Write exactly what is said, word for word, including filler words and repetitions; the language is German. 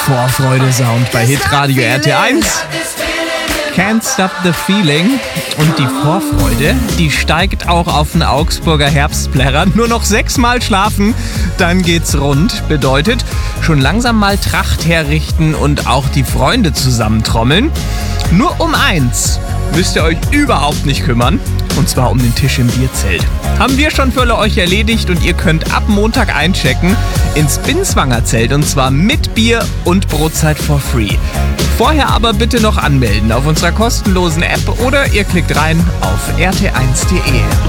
Vorfreude-Sound bei Hitradio R T eins. Can't Stop the Feeling. Und die Vorfreude, die steigt auch auf den Augsburger Herbstplärrer. Nur noch sechsmal schlafen, dann geht's rund. Bedeutet, schon langsam mal Tracht herrichten und auch die Freunde zusammentrommeln. Nur um eins müsst ihr euch überhaupt nicht kümmern. Und zwar um den Tisch im Bierzelt. Haben wir schon für euch erledigt und ihr könnt ab Montag einchecken ins Binswanger Zelt und zwar mit Bier und Brotzeit for free. Vorher aber bitte noch anmelden auf unserer kostenlosen App oder ihr klickt rein auf r t eins punkt d e.